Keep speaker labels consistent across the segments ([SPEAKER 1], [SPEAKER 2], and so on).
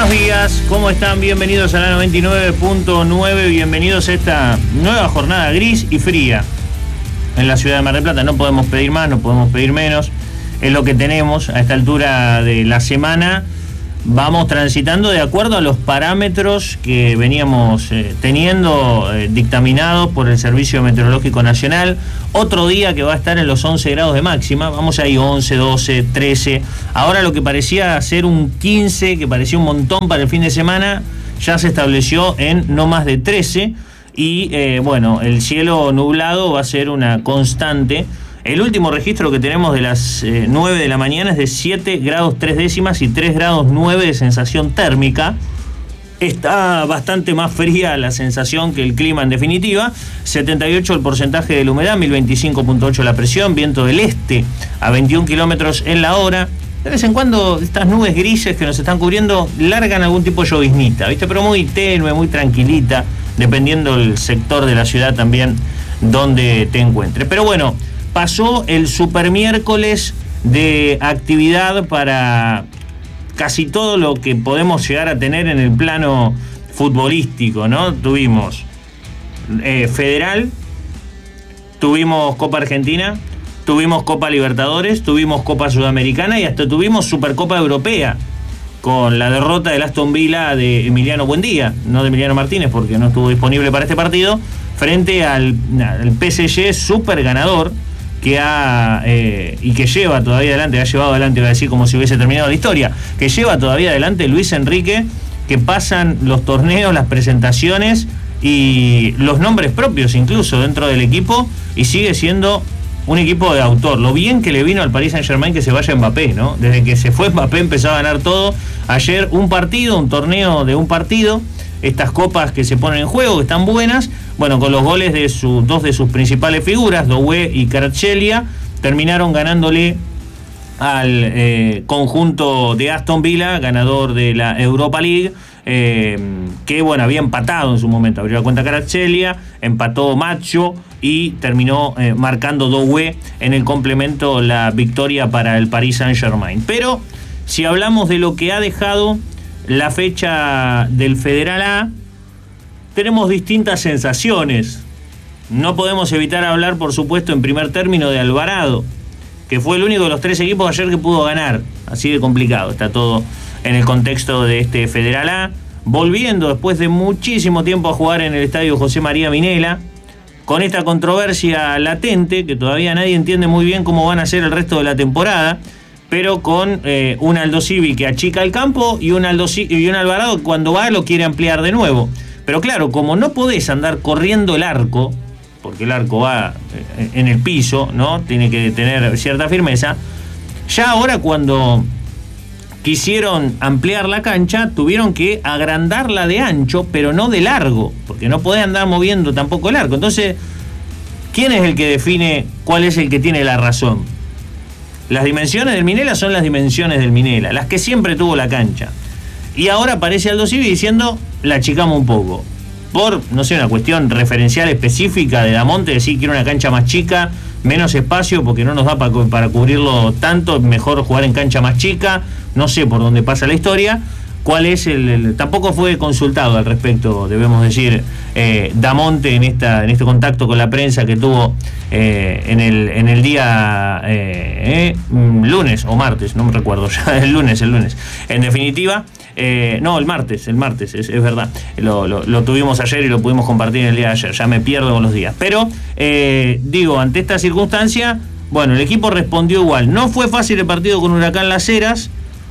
[SPEAKER 1] Buenos días, ¿cómo están? Bienvenidos a la 99.9, bienvenidos a esta nueva jornada gris y fría en la ciudad de Mar del Plata. No podemos pedir más, no podemos pedir menos, es lo que tenemos a esta altura de la semana. Vamos transitando de acuerdo a los parámetros que veníamos teniendo dictaminados por el Servicio Meteorológico Nacional. Otro día que va a estar en los 11 grados de máxima, vamos ahí 11, 12, 13. Ahora lo que parecía ser un 15, que parecía un montón para el fin de semana, ya se estableció en no más de 13. Y bueno, el cielo nublado va a ser una constante. El último registro que tenemos de las 9 de la mañana es de 7 grados 3 décimas y 3 grados 9 de sensación térmica. Está bastante más fría la sensación que el clima en definitiva. 78 el porcentaje de la humedad, 1025.8 la presión, viento del este a 21 kilómetros en la hora. De vez en cuando estas nubes grises que nos están cubriendo largan algún tipo de lloviznita, ¿viste? Pero muy tenue, muy tranquilita, dependiendo del sector de la ciudad también donde te encuentres. Pero bueno, pasó el super miércoles de actividad para casi todo lo que podemos llegar a tener en el plano futbolístico, ¿no? Tuvimos Federal, tuvimos Copa Argentina, tuvimos Copa Libertadores, tuvimos Copa Sudamericana y hasta tuvimos Supercopa Europea, con la derrota del Aston Villa de Emiliano Buendía, no de Emiliano Martínez porque no estuvo disponible para este partido, frente al PSG super ganador, que y que lleva todavía adelante, ha llevado adelante, iba a decir como si hubiese terminado la historia, que lleva todavía adelante Luis Enrique, que pasan los torneos, las presentaciones y los nombres propios incluso dentro del equipo, y sigue siendo un equipo de autor. Lo bien que le vino al Paris Saint-Germain que se vaya Mbappé, ¿no? Desde que se fue Mbappé empezó a ganar todo. Ayer un torneo de un partido, estas copas que se ponen en juego, que están buenas, bueno, con los goles de dos de sus principales figuras, Doué y Kvaratskhelia, terminaron ganándole al conjunto de Aston Villa, ganador de la Europa League, que bueno, había empatado en su momento, abrió la cuenta Kvaratskhelia, empató Macho y terminó marcando Doué en el complemento la victoria para el Paris Saint-Germain. Pero si hablamos de lo que ha dejado la fecha del Federal A, tenemos distintas sensaciones. No podemos evitar hablar, por supuesto, en primer término de Alvarado, que fue el único de los tres equipos ayer que pudo ganar. Así de complicado está todo en el contexto de este Federal A, volviendo después de muchísimo tiempo a jugar en el estadio José María Minela, con esta controversia latente que todavía nadie entiende muy bien cómo van a ser el resto de la temporada, pero con un Aldo Civi que achica el campo y un Alvarado que cuando va lo quiere ampliar de nuevo. Pero claro, como no podés andar corriendo el arco, porque el arco va en el piso, ¿no? Tiene que tener cierta firmeza. Ya ahora cuando quisieron ampliar la cancha, tuvieron que agrandarla de ancho, pero no de largo, porque no podés andar moviendo tampoco el arco. Entonces, ¿quién es el que define cuál es el que tiene la razón? Las dimensiones del Minela son las dimensiones del Minela, las que siempre tuvo la cancha. Y ahora aparece Aldo Civi diciendo, la achicamos un poco. Por, no sé, una cuestión referencial específica de Damonte, decir quiero una cancha más chica, menos espacio porque no nos da para cubrirlo tanto, mejor jugar en cancha más chica, no sé por dónde pasa la historia. ¿Cuál es tampoco fue consultado al respecto, debemos decir, Damonte en este contacto con la prensa que tuvo en el día lunes o martes, no me recuerdo ya, el lunes. En definitiva, no, el martes, es verdad. Lo tuvimos ayer y lo pudimos compartir en el día de ayer, ya me pierdo con los días. Pero, digo, ante esta circunstancia, bueno, el equipo respondió igual. No fue fácil el partido con Huracán Las Heras.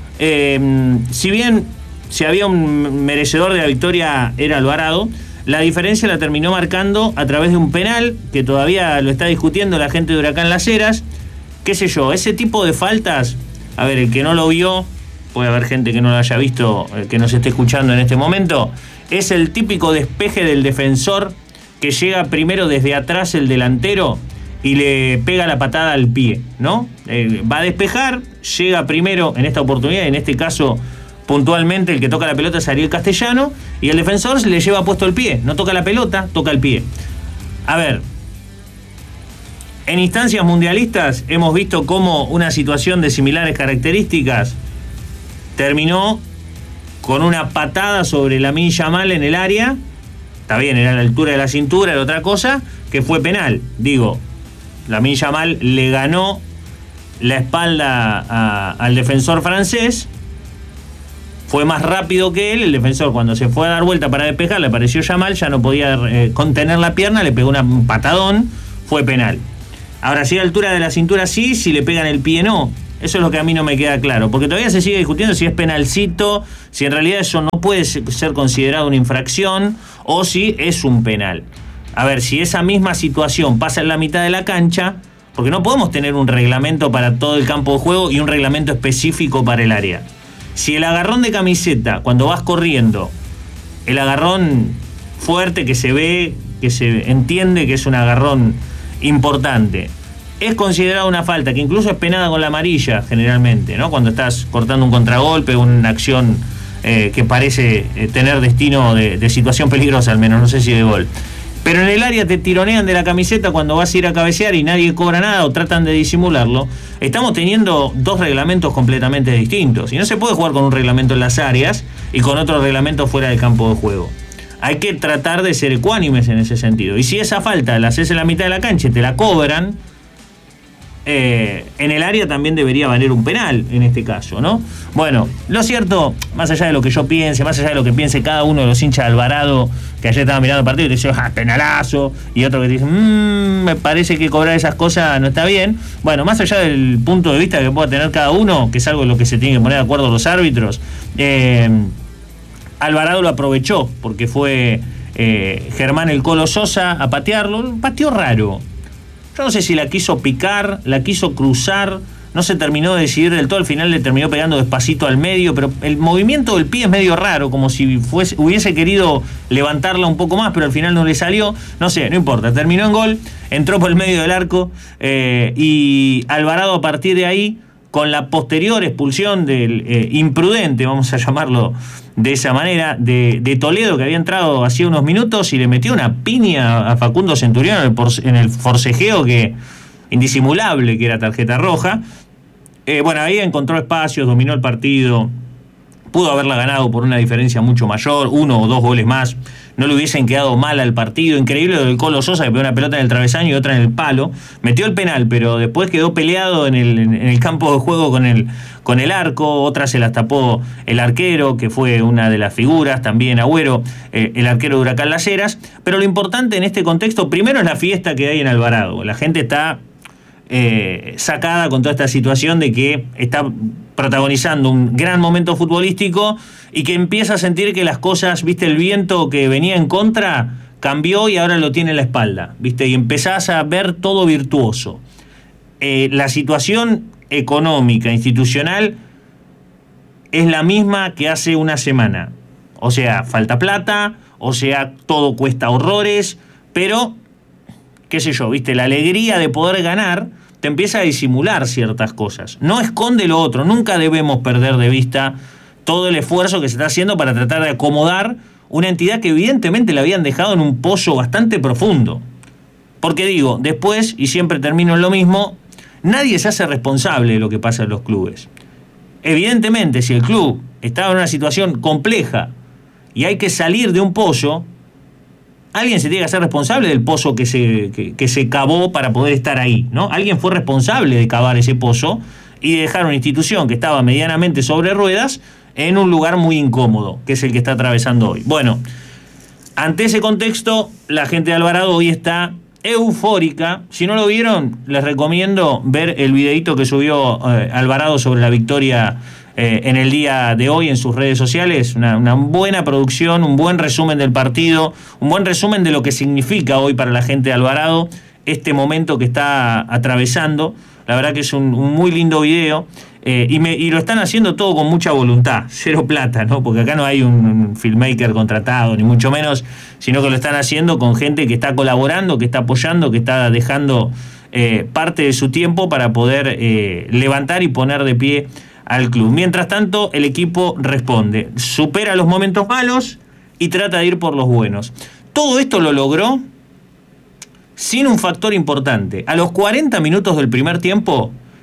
[SPEAKER 1] Si bien si había un merecedor de la victoria era Alvarado, la diferencia la terminó marcando a través de un penal que todavía lo está discutiendo la gente de Huracán Las Heras. Qué sé yo, ese tipo de faltas, a ver, el que no lo vio, puede haber gente que no lo haya visto, que nos esté escuchando en este momento, es el típico despeje del defensor que llega primero desde atrás el delantero y le pega la patada al pie, ¿no? Va a despejar, llega primero en esta oportunidad, en este caso puntualmente el que toca la pelota es Ariel Castellano, y el defensor se le lleva puesto el pie, no toca la pelota, toca el pie. A ver, en instancias mundialistas hemos visto cómo una situación de similares características terminó con una patada sobre Lamine Yamal en el área. Está bien, era a la altura de la cintura, era otra cosa, que fue penal. Digo, Lamine Yamal le ganó la espalda al defensor francés. Fue más rápido que él. El defensor, cuando se fue a dar vuelta para despejar, le pareció Yamal, ya no podía contener la pierna, le pegó un patadón, fue penal. Ahora, si a la altura de la cintura sí, si le pegan el pie no. Eso es lo que a mí no me queda claro, porque todavía se sigue discutiendo si es penalcito, si en realidad eso no puede ser considerado una infracción o si es un penal. A ver, si esa misma situación pasa en la mitad de la cancha, porque no podemos tener un reglamento para todo el campo de juego y un reglamento específico para el área. Si el agarrón de camiseta, cuando vas corriendo, el agarrón fuerte que se ve, que se entiende que es un agarrón importante, es considerada una falta, que incluso es penada con la amarilla generalmente, ¿no? Cuando estás cortando un contragolpe, una acción que parece tener destino de situación peligrosa, al menos, no sé si de gol. Pero en el área te tironean de la camiseta cuando vas a ir a cabecear y nadie cobra nada o tratan de disimularlo. Estamos teniendo dos reglamentos completamente distintos. Y no se puede jugar con un reglamento en las áreas y con otro reglamento fuera del campo de juego. Hay que tratar de ser ecuánimes en ese sentido. Y si esa falta la haces en la mitad de la cancha y te la cobran, en el área también debería valer un penal en este caso, ¿no? Bueno, lo cierto, más allá de lo que yo piense, más allá de lo que piense cada uno de los hinchas de Alvarado, que ayer estaba mirando el partido y te dice, penalazo, y otro que te dice, me parece que cobrar esas cosas no está bien. Bueno, más allá del punto de vista que pueda tener cada uno, que es algo en lo que se tiene que poner de acuerdo los árbitros, Alvarado lo aprovechó, porque fue Germán el Colo Sosa a patearlo, pateó raro. Yo no sé si la quiso picar, la quiso cruzar, no se terminó de decidir del todo, al final le terminó pegando despacito al medio, pero el movimiento del pie es medio raro, como si hubiese querido levantarla un poco más, pero al final no le salió, no sé, no importa, terminó en gol, entró por el medio del arco, y Alvarado a partir de ahí, con la posterior expulsión del imprudente, vamos a llamarlo de esa manera, de Toledo, que había entrado hacía unos minutos y le metió una piña a Facundo Centurión en el forcejeo que indisimulable, que era tarjeta roja. Bueno, ahí encontró espacios, dominó el partido, pudo haberla ganado por una diferencia mucho mayor, 1 o 2 goles más, no le hubiesen quedado mal al partido. Increíble lo del Colo Sosa, que pegó una pelota en el travesaño y otra en el palo, metió el penal, pero después quedó peleado en el campo de juego con el arco, otra se las tapó el arquero, que fue una de las figuras, también Agüero, el arquero de Huracán Las Heras. Pero lo importante en este contexto, primero es la fiesta que hay en Alvarado, la gente está sacada con toda esta situación de que está protagonizando un gran momento futbolístico y que empieza a sentir que las cosas, viste, el viento que venía en contra cambió y ahora lo tiene en la espalda, viste, y empezás a ver todo virtuoso. La situación económica, institucional, es la misma que hace una semana. O sea, falta plata, o sea, todo cuesta horrores, pero qué sé yo, viste, la alegría de poder ganar te empieza a disimular ciertas cosas. No esconde lo otro, nunca debemos perder de vista todo el esfuerzo que se está haciendo para tratar de acomodar una entidad que evidentemente la habían dejado en un pozo bastante profundo. Porque digo, después, y siempre termino en lo mismo, nadie se hace responsable de lo que pasa en los clubes. Evidentemente, si el club estaba en una situación compleja y hay que salir de un pozo, alguien se tiene que hacer responsable del pozo que se cavó para poder estar ahí, ¿no? Alguien fue responsable de cavar ese pozo y de dejar una institución que estaba medianamente sobre ruedas en un lugar muy incómodo, que es el que está atravesando hoy. Bueno, ante ese contexto, la gente de Alvarado hoy está eufórica. Si no lo vieron, les recomiendo ver el videíto que subió Alvarado sobre la victoria en el día de hoy en sus redes sociales. Una buena producción, un buen resumen del partido, un buen resumen de lo que significa hoy para la gente de Alvarado este momento que está atravesando. La verdad que es un muy lindo video, y lo están haciendo todo con mucha voluntad, cero plata, ¿no? Porque acá no hay un filmmaker contratado, ni mucho menos, sino que lo están haciendo con gente que está colaborando, que está apoyando, que está dejando parte de su tiempo para poder levantar y poner de pie al club. Mientras tanto, el equipo responde, supera los momentos malos y trata de ir por los buenos. Todo esto lo logró sin un factor importante. A los 40 minutos del primer tiempo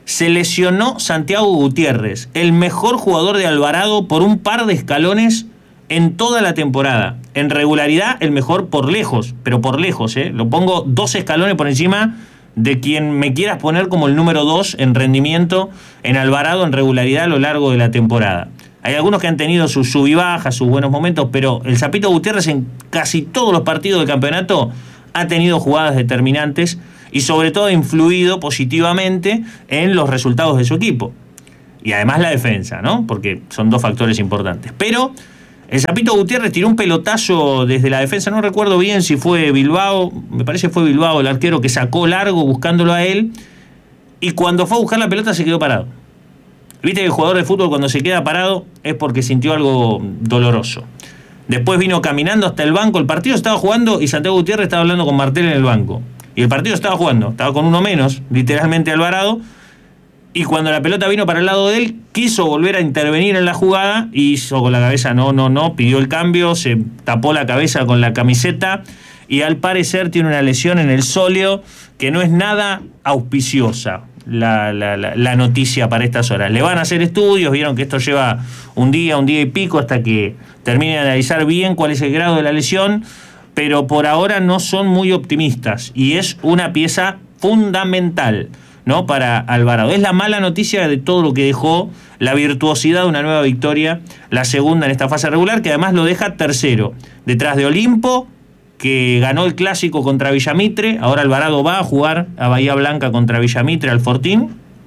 [SPEAKER 1] Se lesionó Santiago Gutiérrez, el mejor jugador de Alvarado por un par de escalones en toda la temporada. En regularidad, el mejor por lejos, pero por lejos, lo pongo 2 escalones por encima de quien me quieras poner como el número 2 en rendimiento en Alvarado en regularidad a lo largo de la temporada. Hay algunos que han tenido sus sub y bajas, sus buenos momentos, pero el Zapito Gutiérrez en casi todos los partidos del campeonato ha tenido jugadas determinantes y sobre todo ha influido positivamente en los resultados de su equipo. Y además la defensa, ¿no? Porque son 2 factores importantes. Pero el Zapito Gutiérrez tiró un pelotazo desde la defensa, no recuerdo bien si fue Bilbao, me parece que fue Bilbao el arquero que sacó largo buscándolo a él, y cuando fue a buscar la pelota se quedó parado. Viste que el jugador de fútbol cuando se queda parado es porque sintió algo doloroso. Después vino caminando hasta el banco, el partido estaba jugando y Santiago Gutiérrez estaba hablando con Martel en el banco. Y el partido estaba jugando, estaba con uno menos, literalmente Alvarado, y cuando la pelota vino para el lado de él, quiso volver a intervenir en la jugada y hizo con la cabeza no, pidió el cambio, se tapó la cabeza con la camiseta y al parecer tiene una lesión en el sóleo que no es nada auspiciosa. La noticia para estas horas. Le van a hacer estudios, vieron que esto lleva un día y pico hasta que termine de analizar bien cuál es el grado de la lesión, pero por ahora no son muy optimistas y es una pieza fundamental, ¿no?, para Alvarado. Es la mala noticia de todo lo que dejó la virtuosidad de una nueva victoria, la segunda en esta fase regular, que además lo deja tercero, detrás de Olimpo, que ganó el clásico contra Villamitre. Ahora Alvarado va a jugar a Bahía Blanca contra Villamitre al Fortín,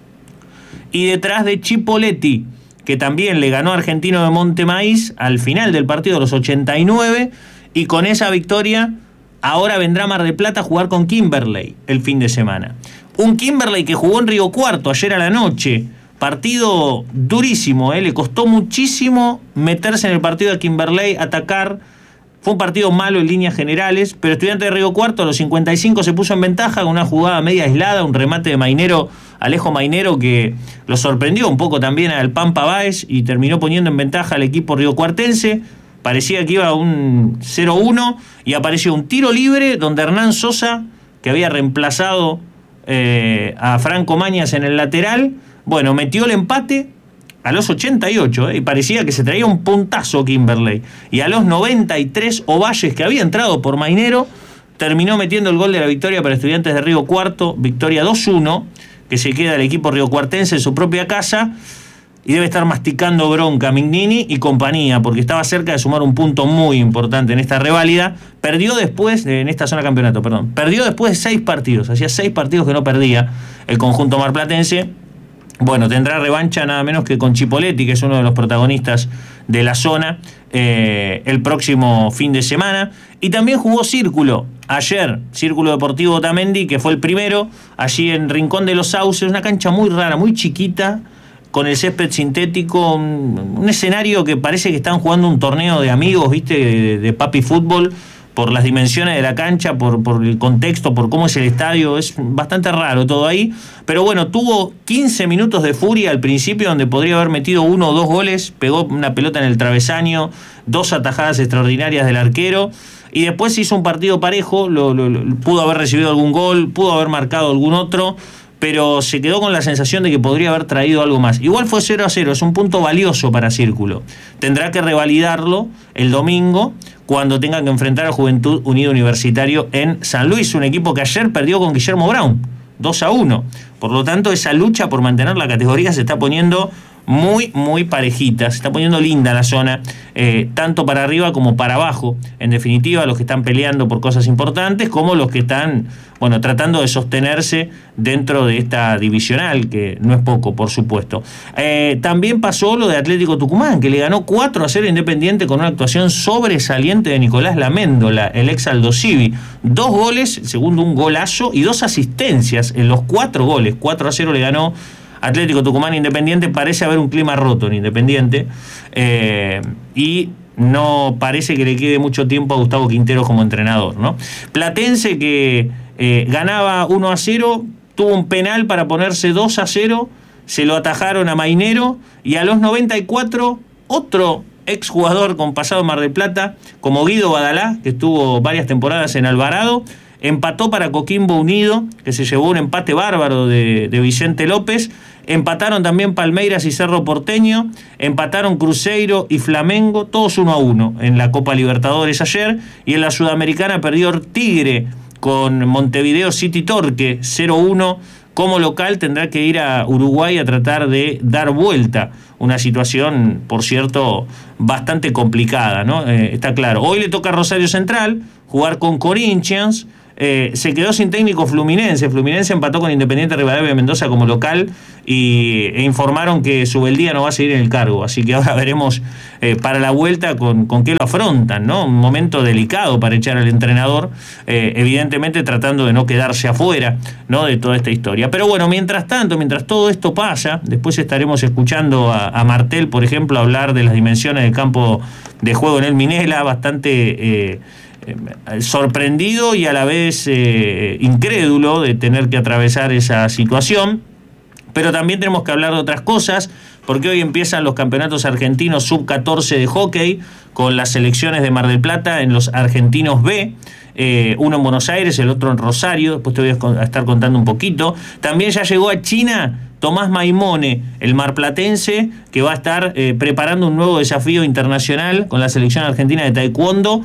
[SPEAKER 1] y detrás de Chipoleti, que también le ganó a Argentino de Montemaíz al final del partido, a los 89, y con esa victoria ahora vendrá Mar del Plata a jugar con Kimberley el fin de semana. Un Kimberley que jugó en Río Cuarto ayer a la noche, partido durísimo, le costó muchísimo meterse en el partido de Kimberley, atacar. Fue un partido malo en líneas generales, pero Estudiantes de Río Cuarto a los 55 se puso en ventaja con una jugada media aislada, un remate de Mainero, Alejo Mainero, que lo sorprendió un poco también al Pampa Báez y terminó poniendo en ventaja al equipo riocuartense. Parecía que iba a un 0-1 y apareció un tiro libre donde Hernán Sosa, que había reemplazado a Franco Mañas en el lateral, bueno, metió el empate a los 88, y parecía que se traía un puntazo Kimberley. Y a los 93, Ovalles, que había entrado por Mainero, terminó metiendo el gol de la victoria para Estudiantes de Río Cuarto, victoria 2-1, que se queda el equipo riocuartense en su propia casa, y debe estar masticando bronca Mignini y compañía, porque estaba cerca de sumar un punto muy importante en esta reválida. Perdió después, en esta zona campeonato, perdió después de 6 partidos, hacía 6 partidos que no perdía el conjunto marplatense. Bueno, tendrá revancha nada menos que con Chipoleti, que es uno de los protagonistas de la zona, el próximo fin de semana. Y también jugó Círculo ayer, Círculo Deportivo Otamendi, que fue el primero, allí en Rincón de los Sauces, una cancha muy rara, muy chiquita, con el césped sintético, un escenario que parece que están jugando un torneo de amigos, ¿viste?, de papi fútbol, por las dimensiones de la cancha, por el contexto, por cómo es el estadio. Es bastante raro todo ahí, pero bueno, tuvo 15 minutos de furia al principio, donde podría haber metido 1 o 2 goles, pegó una pelota en el travesaño, 2 atajadas extraordinarias del arquero, y después hizo un partido parejo, pudo haber recibido algún gol, pudo haber marcado algún otro, pero se quedó con la sensación de que podría haber traído algo más. Igual fue 0-0, es un punto valioso para Círculo. Tendrá que revalidarlo el domingo, cuando tenga que enfrentar a Juventud Unido Universitario en San Luis, un equipo que ayer perdió con Guillermo Brown, 2-1. Por lo tanto, esa lucha por mantener la categoría se está poniendo muy, muy parejita, se está poniendo linda la zona, tanto para arriba como para abajo. En definitiva, los que están peleando por cosas importantes, como los que están, bueno, tratando de sostenerse dentro de esta divisional, que no es poco, por supuesto. También pasó lo de Atlético Tucumán, que le ganó 4-0 Independiente con una actuación sobresaliente de Nicolás Laméndola, el ex Aldo Civi. 2 goles, el segundo un golazo, y 2 asistencias en los 4 goles. 4-0 le ganó Atlético Tucumán Independiente. Parece haber un clima roto en Independiente, y no parece que le quede mucho tiempo a Gustavo Quinteros como entrenador, ¿no? Platense, que ganaba 1-0, tuvo un penal para ponerse 2-0, se lo atajaron a Mainero, y a los 94 otro exjugador con pasado en Mar del Plata, como Guido Badalá, que estuvo varias temporadas en Alvarado, empató para Coquimbo Unido, que se llevó un empate bárbaro de Vicente López. Empataron también Palmeiras y Cerro Porteño, empataron Cruzeiro y Flamengo, todos 1-1 en la Copa Libertadores ayer, y en la Sudamericana perdió Tigre con Montevideo City Torque 0-1. Como local tendrá que ir a Uruguay a tratar de dar vuelta. Una situación, por cierto, bastante complicada, ¿no? Está claro. Hoy le toca a Rosario Central jugar con Corinthians. Se quedó sin técnico Fluminense. Fluminense empató con Independiente Rivadavia de Mendoza como local e informaron que Subeldía no va a seguir en el cargo. Así que ahora veremos para la vuelta con qué lo afrontan, ¿no? Un momento delicado para echar al entrenador, evidentemente tratando de no quedarse afuera, ¿no?, de toda esta historia. Pero bueno, mientras tanto, mientras todo esto pasa, después estaremos escuchando a Martel, por ejemplo, hablar de las dimensiones del campo de juego en el Minela, bastante sorprendido y a la vez incrédulo de tener que atravesar esa situación. Pero también tenemos que hablar de otras cosas, porque hoy empiezan los campeonatos argentinos sub-14 de hockey con las selecciones de Mar del Plata en los argentinos B, uno en Buenos Aires, el otro en Rosario. Después te voy a estar contando un poquito. También ya llegó a China Tomás Maimone, el marplatense, que va a estar preparando un nuevo desafío internacional con la selección argentina de taekwondo.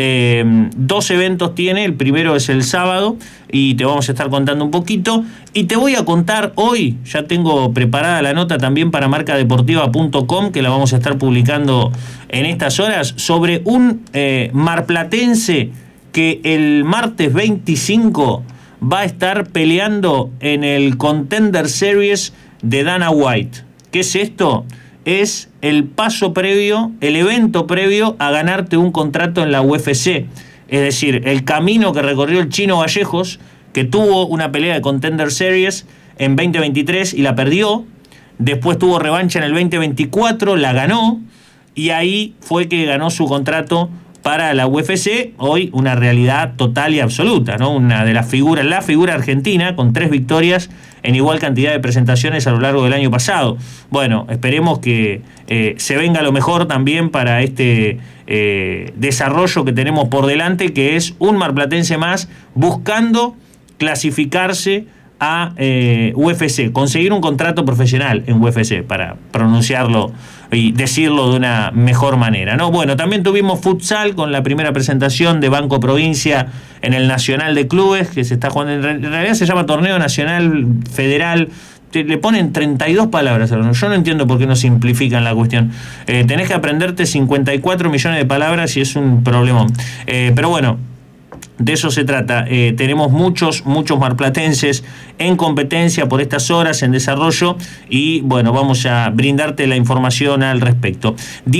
[SPEAKER 1] 2 eventos tiene, el primero es el sábado y te vamos a estar contando un poquito. Y te voy a contar hoy, ya tengo preparada la nota también para marcadeportiva.com, que la vamos a estar publicando en estas horas, sobre un marplatense que el martes 25 va a estar peleando en el Contender Series de Dana White. ¿Qué es esto? Es el paso previo, el evento previo a ganarte un contrato en la UFC. Es decir, el camino que recorrió el Chino Vallejos, que tuvo una pelea de Contender Series en 2023 y la perdió. Después tuvo revancha en el 2024, la ganó, y ahí fue que ganó su contrato para la UFC, hoy una realidad total y absoluta, ¿no? Una de las figuras, la figura argentina, con 3 victorias en igual cantidad de presentaciones a lo largo del año pasado. Bueno, esperemos que se venga lo mejor también para este desarrollo que tenemos por delante, que es un marplatense más buscando clasificarse a UFC, conseguir un contrato profesional en UFC, para pronunciarlo y decirlo de una mejor manera, ¿no? Bueno, también tuvimos futsal con la primera presentación de Banco Provincia en el Nacional de Clubes, que se está jugando, en realidad se llama Torneo Nacional Federal. Le ponen 32 palabras, yo no entiendo por qué no simplifican la cuestión. Tenés que aprenderte 54 millones de palabras y es un problemón. Pero bueno, de eso se trata. Tenemos muchos marplatenses en competencia por estas horas, en desarrollo, y bueno, vamos a brindarte la información al respecto.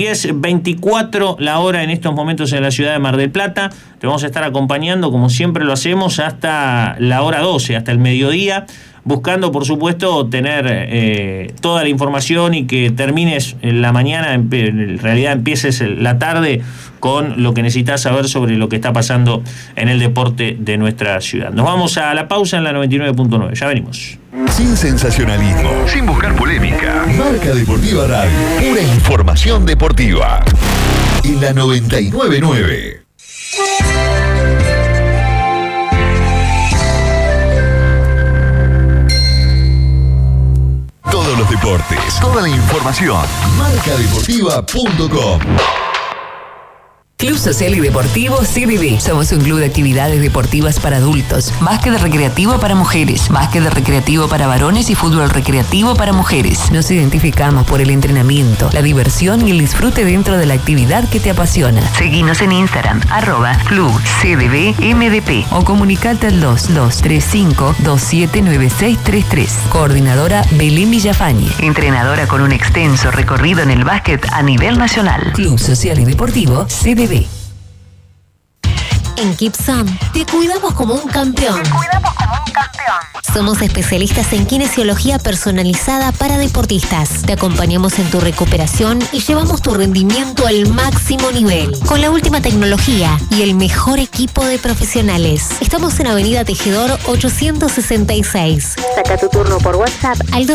[SPEAKER 1] 10:24 la hora en estos momentos en la ciudad de Mar del Plata. Te vamos a estar acompañando, como siempre lo hacemos, hasta la hora 12, hasta el mediodía, buscando, por supuesto, tener toda la información y que termines en la mañana, en realidad empieces la tarde con lo que necesitas saber sobre lo que está pasando en el deporte de nuestra ciudad. Nos vamos a la pausa en la 99.9. Ya venimos.
[SPEAKER 2] Sin sensacionalismo, sin buscar polémica. Marca Deportiva Radio. Pura información deportiva. En la 99.9. Todos los deportes, toda la información. Marcadeportiva.com.
[SPEAKER 3] Club Social y Deportivo CDD. Somos un club de actividades deportivas para adultos, básquet recreativo para mujeres, básquet recreativo para varones y fútbol recreativo para mujeres. Nos identificamos por el entrenamiento, la diversión y el disfrute dentro de la actividad que te apasiona. Seguinos en Instagram, @Club CDDMDP, o comunicate al 2235-279633. Coordinadora Belén Villafañe, entrenadora con un extenso recorrido en el básquet a nivel nacional. Club Social y Deportivo CDD.
[SPEAKER 4] En Kipson te cuidamos como un campeón. Somos especialistas en kinesiología personalizada para deportistas. Te acompañamos en tu recuperación y llevamos tu rendimiento al máximo nivel, con la última tecnología y el mejor equipo de profesionales. Estamos en Avenida Tejedor 866. Saca tu turno por WhatsApp al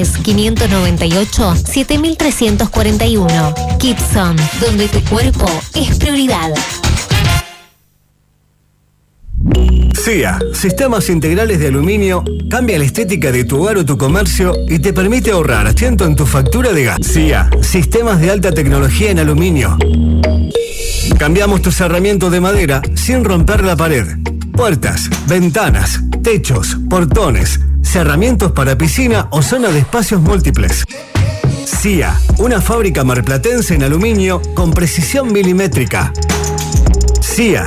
[SPEAKER 4] 223-598-7341. Kipson, donde tu cuerpo es prioridad.
[SPEAKER 5] CIA, sistemas integrales de aluminio, cambia la estética de tu hogar o tu comercio y te permite ahorrar asiento en tu factura de gas. CIA, sistemas de alta tecnología en aluminio. Cambiamos tu cerramiento de madera sin romper la pared. Puertas, ventanas, techos, portones, cerramientos para piscina o zona de espacios múltiples. CIA, una fábrica marplatense en aluminio con precisión milimétrica. CIA,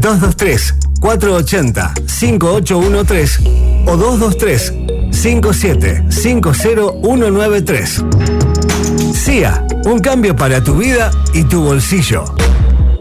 [SPEAKER 5] 223-480-5813 o 223-5750-193. CIA, un cambio para tu vida y tu bolsillo.